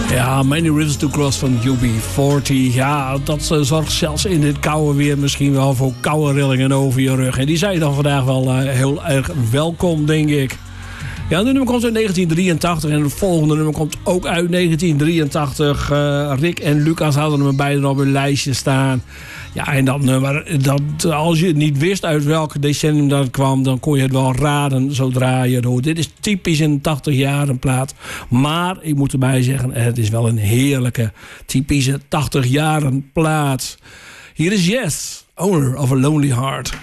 Ja, Many Rivers to Cross van UB40. Ja, dat zorgt zelfs in dit koude weer misschien wel voor koude rillingen over je rug. En die zijn dan vandaag wel heel erg welkom, denk ik. Ja, de nummer komt uit 1983 en het volgende nummer komt ook uit 1983. Rick en Lucas hadden hem beiden op hun lijstje staan. Ja, en dat nummer, als je het niet wist uit welk decennium dat kwam, dan kon je het wel raden zodra je het hoort. Dit is typisch een 80-jaren plaat. Maar ik moet erbij zeggen, het is wel een heerlijke, typische 80-jaren plaat. Hier is Yes, Owner of a Lonely Heart.